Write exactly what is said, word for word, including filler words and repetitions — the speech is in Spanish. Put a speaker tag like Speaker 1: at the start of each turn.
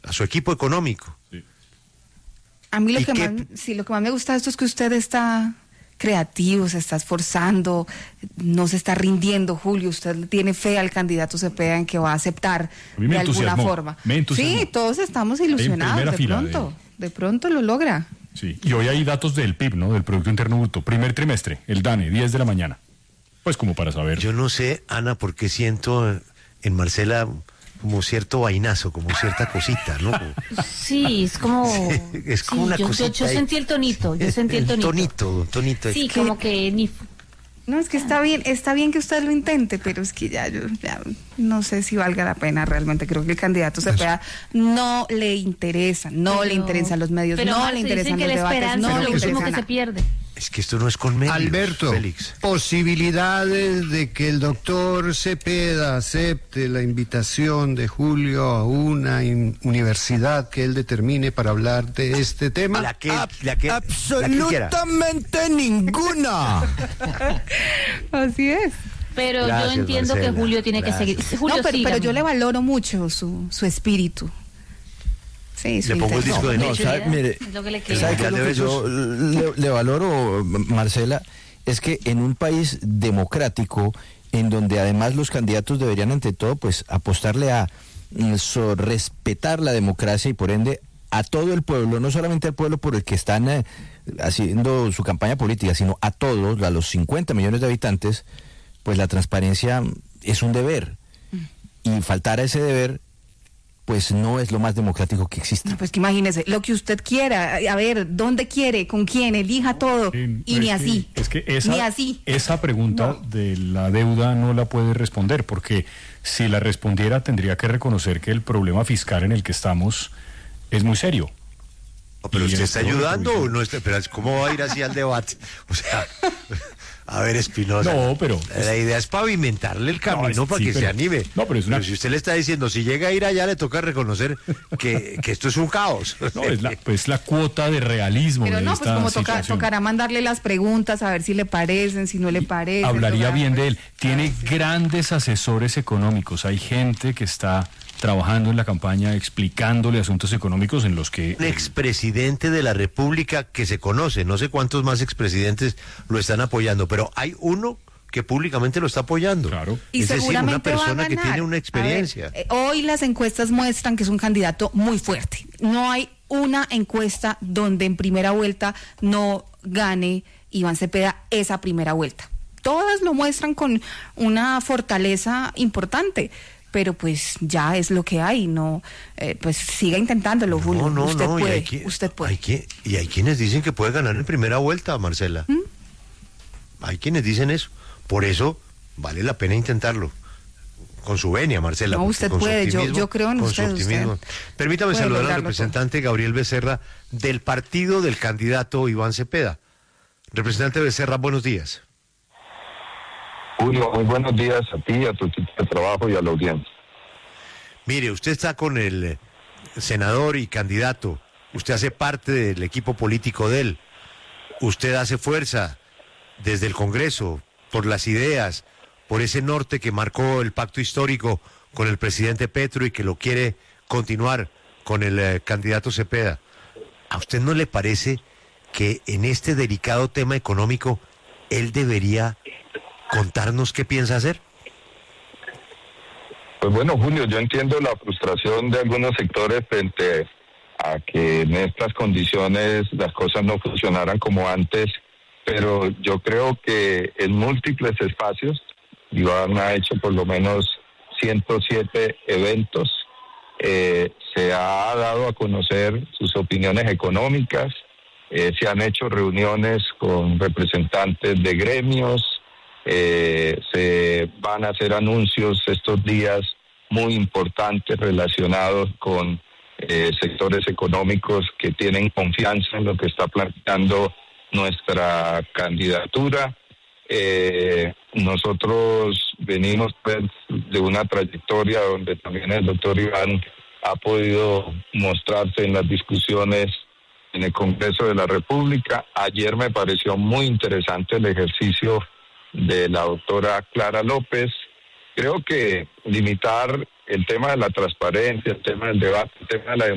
Speaker 1: a su equipo económico.
Speaker 2: Sí.
Speaker 3: A mí lo que,
Speaker 1: qué...
Speaker 3: más, sí, lo que más me gusta de esto es que usted está creativo, se está esforzando, no se está rindiendo, Julio. Usted tiene fe al candidato Cepeda en que va a aceptar de alguna forma.
Speaker 2: Me entusiasmó.
Speaker 3: Sí, todos estamos ilusionados, de pronto, de... de pronto lo logra.
Speaker 2: Sí, y hoy hay datos del P I B, ¿no? Del Producto Interno Bruto, primer trimestre, el DANE, diez de la mañana. Pues como para saber.
Speaker 1: Yo no sé, Ana, por qué siento en Marcela como cierto vainazo, como cierta cosita, ¿no?
Speaker 4: Sí, es como...
Speaker 1: Sí, es como
Speaker 4: sí,
Speaker 1: una
Speaker 4: yo,
Speaker 1: cosita.
Speaker 4: Yo, yo sentí el tonito, yo sentí el tonito.
Speaker 1: Tonito, tonito.
Speaker 4: Sí,
Speaker 3: Es
Speaker 4: como
Speaker 3: que...
Speaker 4: que ni...
Speaker 3: No, es que está bien, está bien que usted lo intente, pero es que ya yo ya no sé si valga la pena realmente. Creo que el candidato Cepeda no le interesa, no
Speaker 4: pero,
Speaker 3: le interesan los medios,
Speaker 4: pero
Speaker 3: no
Speaker 4: Marce,
Speaker 3: le interesan
Speaker 4: dicen
Speaker 3: los
Speaker 4: que la
Speaker 3: debates,
Speaker 4: esperanza
Speaker 3: no
Speaker 4: es
Speaker 3: le
Speaker 4: lo último
Speaker 3: interesa
Speaker 4: que
Speaker 3: nada.
Speaker 4: se pierde.
Speaker 1: Es que esto no es con medios,
Speaker 5: Alberto,
Speaker 1: Félix.
Speaker 5: posibilidades de que el doctor Cepeda acepte la invitación de Julio a una in- universidad que él determine para hablar de este tema.
Speaker 1: La que,
Speaker 6: Ab-
Speaker 1: la que,
Speaker 6: absolutamente
Speaker 1: la que
Speaker 6: ninguna.
Speaker 3: Así es.
Speaker 4: Pero
Speaker 1: Gracias,
Speaker 4: yo entiendo
Speaker 1: Marcela,
Speaker 4: que Julio tiene
Speaker 1: gracias.
Speaker 4: que seguir. Julio,
Speaker 3: No, pero, pero
Speaker 4: sígame.
Speaker 3: yo le valoro mucho su, su espíritu. Sí, su
Speaker 1: Le pongo el
Speaker 3: intención.
Speaker 1: disco de
Speaker 6: No,
Speaker 1: Nietzsche.
Speaker 6: sabe, mire,
Speaker 4: Es lo que le queda.
Speaker 6: ¿sabe qué es
Speaker 1: Ya
Speaker 6: lo
Speaker 1: le
Speaker 6: que
Speaker 1: ves
Speaker 6: yo le, le valoro, Marcela? Es que en un país democrático, en donde además los candidatos deberían ante todo pues apostarle a mm, so, respetar la democracia y por ende a todo el pueblo, no solamente al pueblo por el que están eh, haciendo su campaña política, sino a todos, a los cincuenta millones de habitantes, pues la transparencia es un deber. Y faltar a ese deber pues no es lo más democrático que existe.
Speaker 3: Pues que imagínese, lo que usted quiera, a ver, ¿dónde quiere? ¿Con quién? Elija todo.
Speaker 2: Eh,
Speaker 3: Y
Speaker 2: es
Speaker 3: ni
Speaker 2: que-
Speaker 3: así.
Speaker 2: Es que esa,
Speaker 3: Ni así.
Speaker 2: esa pregunta
Speaker 3: No.
Speaker 2: de la deuda no la puede responder, porque si la respondiera tendría que reconocer que el problema fiscal en el que estamos es muy serio.
Speaker 1: No, pero
Speaker 2: Y
Speaker 1: usted
Speaker 2: en
Speaker 1: está
Speaker 2: todo lo que
Speaker 1: ayudando o
Speaker 2: dice.
Speaker 1: no está, pero ¿cómo va a ir así al debate? O sea, a ver, Espinosa.
Speaker 2: No, pero-
Speaker 1: La idea es pavimentarle el camino
Speaker 2: No, es-
Speaker 1: para
Speaker 2: sí,
Speaker 1: que
Speaker 2: pero-
Speaker 1: se anime.
Speaker 2: no, pero es una-
Speaker 1: si usted le está diciendo, si llega a ir allá, le toca reconocer que, que esto es un caos.
Speaker 2: No, es la, pues la cuota de realismo
Speaker 3: Pero
Speaker 2: de
Speaker 3: no, pues
Speaker 2: esta
Speaker 3: como toca,
Speaker 2: situación.
Speaker 3: tocará mandarle las preguntas a ver si le parecen, si no le parecen.
Speaker 2: Hablaría
Speaker 3: tocará-
Speaker 2: bien de él. Tiene grandes asesores económicos. Hay gente que está trabajando en la campaña explicándole asuntos económicos en los que...
Speaker 1: Un expresidente de la República que se conoce, no sé cuántos más expresidentes lo están apoyando, pero hay uno que públicamente lo está apoyando.
Speaker 2: Claro.
Speaker 3: Y
Speaker 1: es decir,
Speaker 3: seguramente
Speaker 1: una persona
Speaker 3: va a
Speaker 1: que
Speaker 3: ganar.
Speaker 1: tiene una
Speaker 3: A
Speaker 1: experiencia.
Speaker 3: ver, eh, hoy las encuestas muestran que es un candidato muy fuerte. No hay una encuesta donde en primera vuelta no gane Iván Cepeda esa primera vuelta. Todas lo muestran con una fortaleza importante. Pero pues ya es lo que hay, no, eh, pues siga intentándolo, Julio.
Speaker 1: No, no,
Speaker 3: usted
Speaker 1: no, y
Speaker 3: puede,
Speaker 1: hay que-
Speaker 3: usted puede.
Speaker 1: hay que- y hay quienes dicen que puede ganar en primera vuelta, Marcela.
Speaker 3: ¿Mm?
Speaker 1: Hay quienes dicen eso. Por eso vale la pena intentarlo. Con su venia, Marcela.
Speaker 3: No,
Speaker 1: porque
Speaker 3: usted
Speaker 1: con su
Speaker 3: puede, yo-
Speaker 1: optimismo-
Speaker 3: yo creo en
Speaker 1: con
Speaker 3: usted,
Speaker 1: su optimismo.
Speaker 3: usted
Speaker 1: Permítame
Speaker 3: puede
Speaker 1: saludar al
Speaker 3: lograrlo
Speaker 1: representante Gabriel Becerra del partido del candidato Iván Cepeda. Representante Becerra, buenos días.
Speaker 7: Julio, muy buenos días a ti, a tu equipo de trabajo y a la audiencia.
Speaker 1: Mire, usted está con el eh, senador y candidato. Usted hace parte del equipo político de él. Usted hace fuerza desde el Congreso por las ideas, por ese norte que marcó el pacto histórico con el presidente Petro y que lo quiere continuar con el eh, candidato Cepeda. ¿A usted no le parece que en este delicado tema económico él debería contarnos qué piensa hacer?
Speaker 7: Pues bueno, Julio, yo entiendo la frustración de algunos sectores frente a que en estas condiciones las cosas no funcionaran como antes, pero yo creo que en múltiples espacios, Iván ha hecho por lo menos ciento siete eventos, eh, se ha dado a conocer sus opiniones económicas, eh, se han hecho reuniones con representantes de gremios, eh, se van a hacer anuncios estos días muy importantes relacionados con eh, sectores económicos que tienen confianza en lo que está planteando nuestra candidatura. Eh, nosotros venimos pues, de una trayectoria donde también el doctor Iván ha podido mostrarse en las discusiones en el Congreso de la República. Ayer me pareció muy interesante el ejercicio de la doctora Clara López. Creo que limitar el tema de la transparencia, el tema del debate, el tema de la